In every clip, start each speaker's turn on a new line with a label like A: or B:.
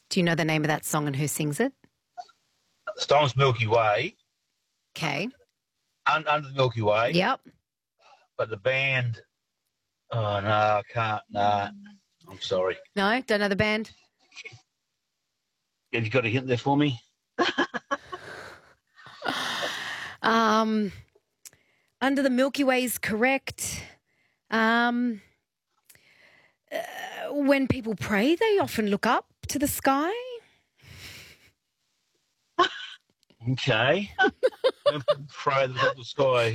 A: Do you know the name of that song and who sings it?
B: The song's Milky Way.
A: Okay.
B: Under the Milky Way.
A: Yep.
B: But the band, oh, no, I can't. No, I'm sorry.
A: No? Don't know the band?
B: Have you got a hint there for me?
A: Under the Milky Way is correct. When people pray, they often look up to the sky.
B: Okay. When people pray, they look up the sky.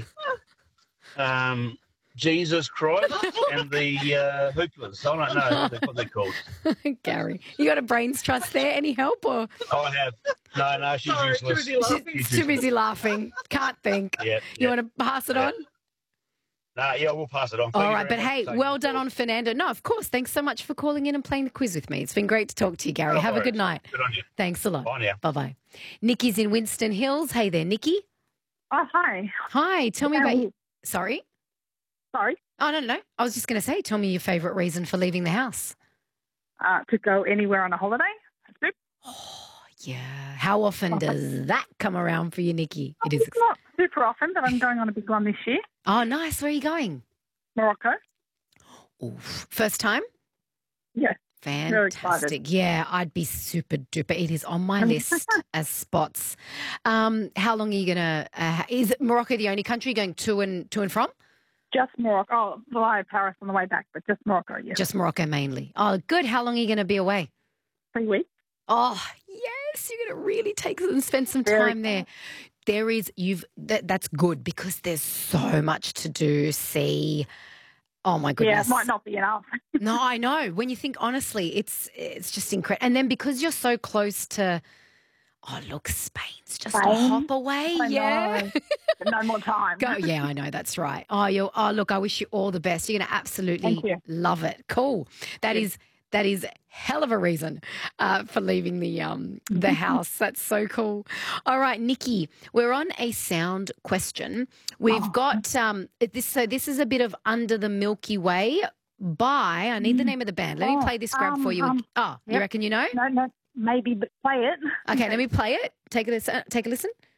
B: Jesus Christ and the Hooplers. I don't know what they're called.
A: Gary, you got a brains trust there? Any help? Or
B: I have. No, she's useless.
A: She's too busy laughing. Can't think.
B: Yeah,
A: You want to pass it on?
B: No, yeah, we'll pass it on.
A: All right, but hey, well done on Fernando. No, of course. Thanks so much for calling in and playing the quiz with me. It's been great to talk to you, Gary. Have a good night.
B: Good on you.
A: Thanks a lot.
B: Bye now.
A: Bye-bye. Nikki's in Winston Hills. Hey there, Nikki.
C: Oh, hi.
A: Hi. Tell me about you. Sorry?
C: Sorry?
A: Oh, no. I was just going to say, tell me your favourite reason for leaving the house.
C: To go anywhere on a holiday. That's good.
A: Oh, yeah. How often does that come around for you, Nikki? It is.
C: It's not super often, but I'm going on a big one this year.
A: Oh, nice. Where are you going?
C: Morocco.
A: Oof. First time?
C: Yeah. Very
A: Fantastic.
C: excited.
A: Yeah, I'd be super duper. It is on my list as spots. How long are you going to is Morocco the only country going to and from?
C: Just Morocco. Oh, via Paris on the way back, but just Morocco, yes.
A: Just Morocco mainly. Oh, good. How long are you going to be away?
C: 3 weeks.
A: Oh, yes. You're going to really take and spend some
C: Very
A: time there. There is, that's good because there's so much to do, see. Oh, my goodness.
C: Yeah, it might not be enough.
A: No, I know. When you think honestly, it's just incredible. And then because you're so close to, oh, look, Spain's just a hop away.
C: I know. No more time.
A: Yeah, I know. That's right. Oh, look, I wish you all the best. You're going to absolutely love it. Cool. That is hell of a reason for leaving the house. That's so cool. All right, Nikki, we're on a sound question. We've got this. So this is a bit of Under the Milky Way by, I need the name of the band. Let me play this grab for you. You reckon you know?
C: No, maybe, but play it.
A: Okay, let me play it. Take a listen.